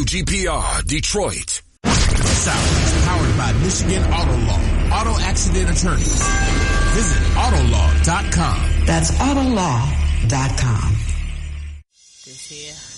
WGPR, Detroit. South is powered by Michigan Auto Law. Auto accident attorneys. Visit Autolaw.com. That's Autolaw.com. This here